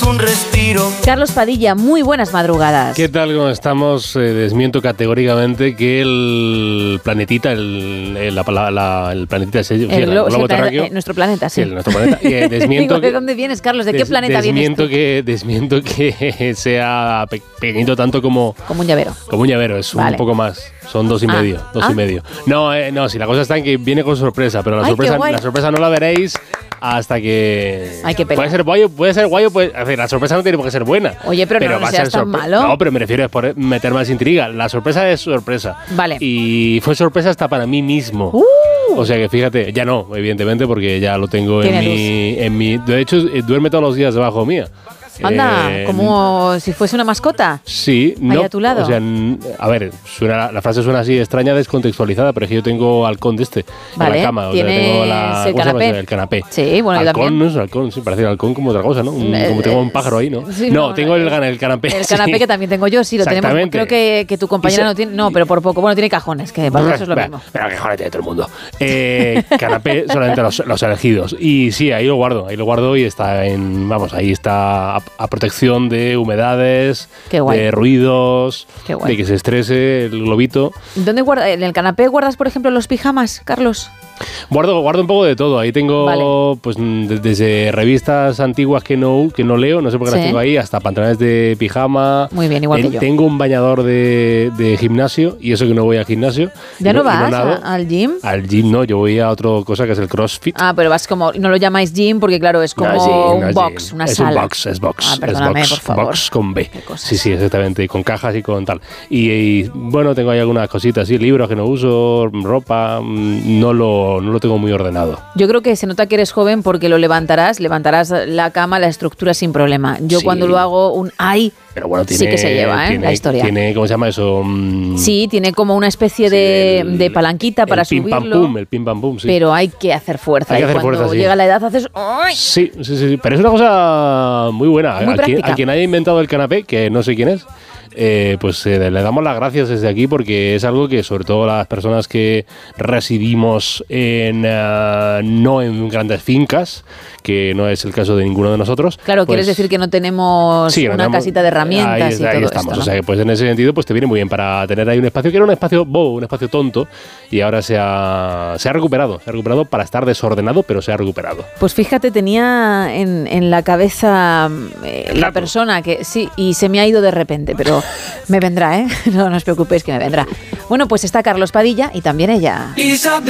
un respiro. Carlos Padilla, muy buenas madrugadas. ¿Qué tal? ¿Cómo estamos? Desmiento categóricamente que el planetita, el planetita, el globo terráqueo, nuestro planeta, sí. Sí, nuestro planeta. Desmiento ¿de dónde vienes, Carlos? ¿De qué planeta vienes tú? Desmiento que sea pequeñito tanto como un llavero. Como un llavero, es un poco más. Son 2,5. 2,5. No, si la cosa está en que viene con sorpresa, pero la sorpresa no la veréis hasta que... Hay que pegar. Puede ser guayo, la sorpresa no tiene por qué ser buena. Oye, pero no seas tan malo. No, pero me refiero a por meter más intriga. La sorpresa es sorpresa. Vale. Y fue sorpresa hasta para mí mismo. O sea que fíjate, ya no, evidentemente, porque ya lo tengo en mi... De hecho, duerme todos los días debajo mía. Anda, como si fuese una mascota. Sí, ahí a tu lado. O sea, a ver, la frase suena así extraña, descontextualizada, pero es que yo tengo halcón de vale, en la cama. ¿tienes el canapé? El canapé. Sí, bueno, halcón, yo también. No es halcón, sí, parece halcón como otra cosa, ¿no? Como tengo un pájaro ahí, ¿no? Sí, no, tengo el canapé. El canapé que también tengo yo, sí, lo tenemos. Creo que tu compañera no tiene, no, pero por poco. Bueno, tiene cajones, que para eso es lo mismo. Pero cajones tiene todo el mundo. Canapé solamente los elegidos. Y sí, ahí lo guardo y está ahí está a protección de humedades, de ruidos, de que se estrese el globito. ¿Dónde guardas? ¿En el canapé guardas, por ejemplo, los pijamas, Carlos? Guardo un poco de todo. Ahí tengo pues desde revistas antiguas que no leo, no sé por qué las tengo ahí, hasta pantalones de pijama. Muy bien, igual que yo. Tengo un bañador de gimnasio, y eso que no voy al gimnasio. ¿Ya no vas al gym? Al gym no, yo voy a otra cosa que es el CrossFit. Ah, pero vas como, no lo llamáis gym porque claro, es como un box, una sala. Es box. Ah, perdóname, por favor. Box con B. Sí, exactamente, con cajas y con tal. Y bueno, tengo ahí algunas cositas, libros que no uso, ropa, no lo tengo muy ordenado. Yo creo que se nota que eres joven porque lo levantarás la cama, la estructura sin problema. Yo cuando lo hago pero bueno, sí que se lleva, la historia. Tiene, ¿cómo se llama eso? Sí, tiene como una especie de palanquita para subirlo. El pim pam pum, sí. Pero hay que hacer fuerza. Cuando llega la edad haces... ¡ay! Sí. Pero es una cosa muy buena. A quien haya inventado el canapé, que no sé quién es, pues le damos las gracias desde aquí, porque es algo que sobre todo las personas que residimos no en grandes fincas, que no es el caso de ninguno de nosotros. Claro, quieres decir que no tenemos una casita de herramientas ahí todo estamos, esto, ¿no? O sea que pues en ese sentido pues te viene muy bien para tener ahí un espacio que era un espacio bobo, un espacio tonto, y ahora se ha recuperado para estar desordenado, pero se ha recuperado. Pues fíjate, tenía en la cabeza la persona que sí, y se me ha ido de repente, pero me vendrá, no os preocupéis que me vendrá. Bueno, pues está Carlos Padilla y también ella.